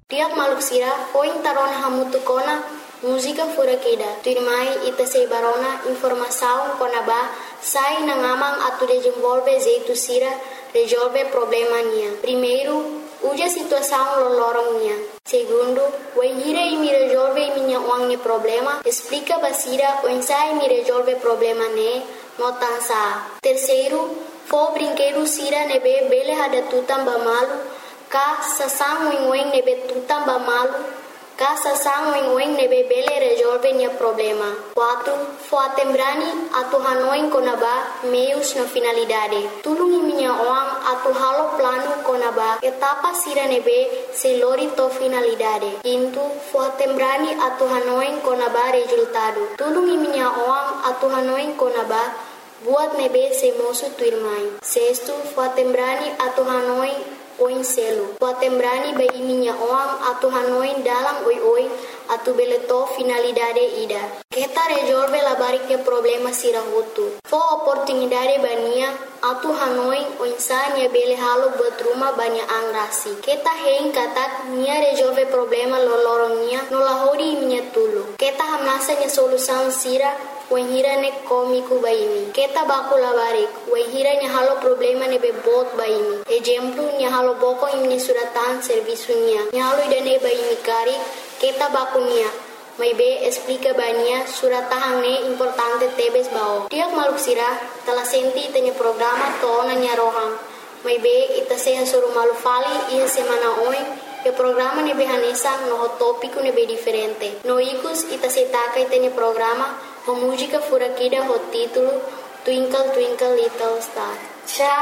Tiak maluk sira, foi tarona hamutu kona, música fura kida. Tuirmai ita sei barona, informação konaba, sai na ngamang atu desenvolve jeito sira, resolve problema nia. Primeiro, uja situação lolorong nia. Segundo, wenhira imi resolve minha uangnya problema, explica basira, wensai mi resolve problema ne, notansa. Terceiro, fo brinquedo sira nebe bele hada tutam bamalu, ka sasang weng nebe tutam bamalu, ka sasang weng nebe bele resolve nia problema. 4. Fo atembrani atu hanoin konaba meios na finalidade. Tulungi minha oang atu halo plano konaba etapa sira nebe se lori to finalidade. 5. Fo atembrani atu hanoin konaba resultado. Tulungi minha oang atu hanoin konaba buat nebe se mosu tuirmai. 6. Fo atembrani atu hanoin oin selo. Fo atembrani bai minha oang atu hanoin dalam oi atu beleto finalidade ida. Kita resolve la bariknya problema sira hutu. Fo oportunidade bania atu hanoin oinsanya bele halo buat rumah banyak angrasi. Kita hein katak nia resolve problema lolorong nia nolahori minha tulu. Kita hamnasa nia solução sira wenhira ne komiku baimi. Kita baku la barik wenhira nia halo problema ne bebot baimi. Exemplo nia halo boko imni suratan servisu nia. Nia halo idane baimi kari kita baku nia. May be explica bania suratahang ne importante tebes bao. Tiak maluk sira telah senti tanya programa to nanya rohang. May be ita seha suruh malu fali iya semana oin. E programa ne be hanesa no topico ne be diferente. No ikus ita setaka tanya programa ho música fura kida ho título Twinkle Twinkle Little Star.